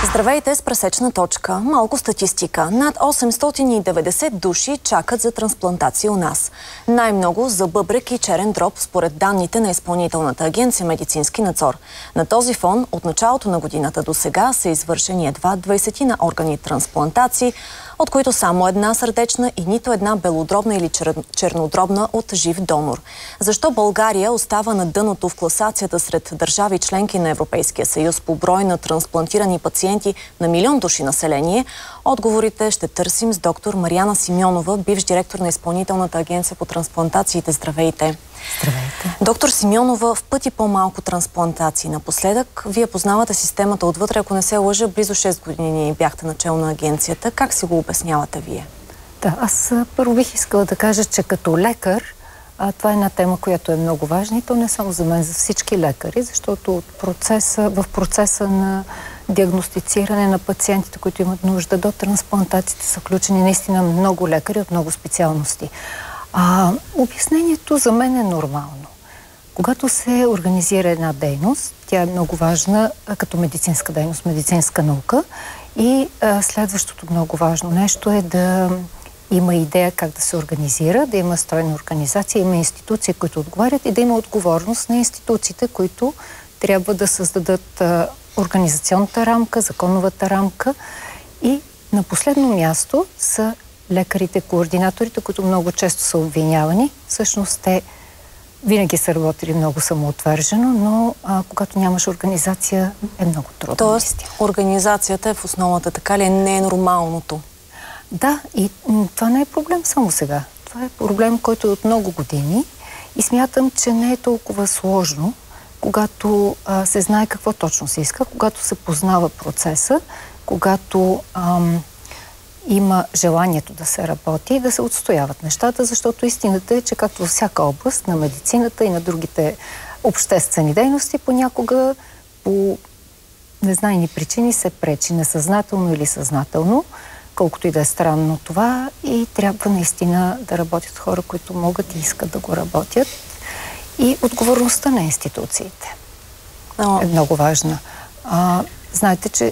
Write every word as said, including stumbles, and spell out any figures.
Здравейте с пресечна точка. Малко статистика. Над осемстотин и деветдесет души чакат за трансплантация у нас. Най-много за бъбрек и черен дроб, според данните на Изпълнителната агенция Медицински надзор. На този фон от началото на годината до сега са извършени едва двайсет на органи трансплантации, от които само една сърдечна и нито една белодробна или чер... чернодробна от жив донор. Защо България остава на дъното в класацията сред държави членки на Европейския съюз по брой на трансплантирани пациенти на милион души население? Отговорите ще търсим с доктор Мариана Симеонова, бивш директор на Изпълнителната агенция по трансплантациите. Здравейте! Здравейте! Доктор Симеонова, в пъти по-малко трансплантации напоследък. Вие познавате системата отвътре, ако не се лъжа, близо шест години бяхте начало на агенцията. Как си го обяснявате Вие? Да, аз първо бих искала да кажа, че като лекар а, това е една тема, която е много важна и то не само за мен, за всички лекари, защото от процеса, в процеса на диагностициране на пациентите, които имат нужда до трансплантациите, са включени наистина много лекари от много специалности. А, обяснението за мен е нормално. Когато се организира една дейност, тя е много важна а, като медицинска дейност, медицинска наука и а, следващото много важно нещо е да има идея как да се организира, да има стройна организация, има институции, които отговарят и да има отговорност на институциите, които трябва да създадат а, организационната рамка, законовата рамка и на последно място са лекарите, координаторите, които много често са обвинявани. Всъщност те винаги са работили много самоотвържено, но а, когато нямаш организация е много трудно. Тоест, организацията е в основата, така ли е? Не е нормалното? Да, и това не е проблем само сега. Това е проблем, който е от много години и смятам, че не е толкова сложно, когато а, се знае какво точно се иска, когато се познава процеса, когато ам, има желанието да се работи и да се отстояват нещата, защото истината е, че както във всяка област на медицината и на другите обществени дейности, понякога по незнайни причини се пречи, несъзнателно или съзнателно, колкото и да е странно това, и трябва наистина да работят хора, които могат и искат да го работят. И отговорността на институциите е много важна. А, знаете, че